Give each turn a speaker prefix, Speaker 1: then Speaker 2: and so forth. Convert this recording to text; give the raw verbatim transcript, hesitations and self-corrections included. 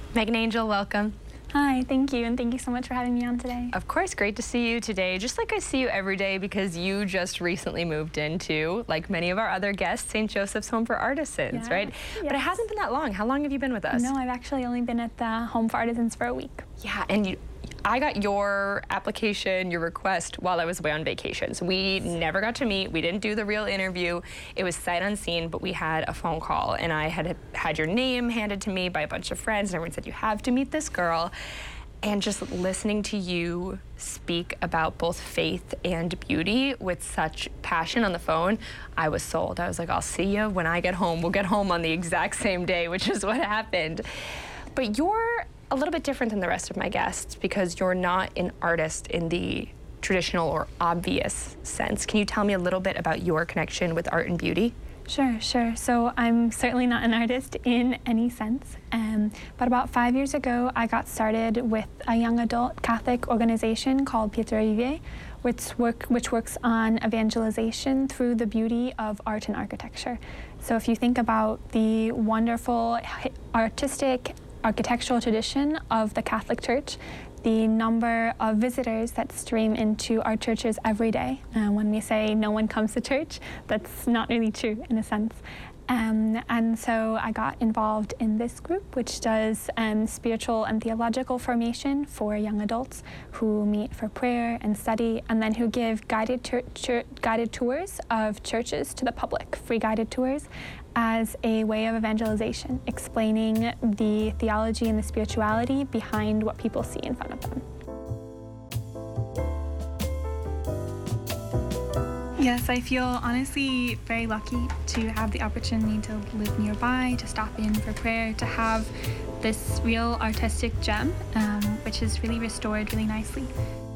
Speaker 1: Megan Angel, welcome.
Speaker 2: Hi, thank you, and thank you so much for having me on today.
Speaker 1: Of course, great to see you today, just like I see you every day because you just recently moved into, like many of our other guests, Saint Joseph's Home for Artisans,
Speaker 2: Yeah.
Speaker 1: right?
Speaker 2: Yes.
Speaker 1: But it hasn't been that long. How long have you been with us?
Speaker 2: No, I've actually only been at the Home for Artisans for a week.
Speaker 1: Yeah, and you, I got your application, your request while I was away on vacation. So we never got to meet. We didn't do the real interview. It was sight unseen, but we had a phone call, and I had had your name handed to me by a bunch of friends, and everyone said, you have to meet this girl. And just listening to you speak about both faith and beauty with such passion on the phone, I was sold. I was like, I'll see you when I get home. We'll get home on the exact same day, which is what happened. But you're a little bit different than the rest of my guests because you're not an artist in the traditional or obvious sense. Can you tell me a little bit about your connection with art and beauty?
Speaker 2: Sure, sure. So I'm certainly not an artist in any sense, um, but about five years ago, I got started with a young adult Catholic organization called Pietre Vivier, which, work, which works on evangelization through the beauty of art and architecture. So if you think about the wonderful artistic architectural tradition of the Catholic Church, the number of visitors that stream into our churches every day. Uh, when we say no one comes to church, that's not really true in a sense. Um, and so I got involved in this group, which does um, spiritual and theological formation for young adults who meet for prayer and study, and then who give guided, tur- tur- guided tours of churches to the public, free guided tours, as a way of evangelization, explaining the theology and the spirituality behind what people see in front of them.
Speaker 3: Yes, I feel honestly very lucky to have the opportunity to live nearby, to stop in for prayer, to have this real artistic gem, um, which is really restored really nicely.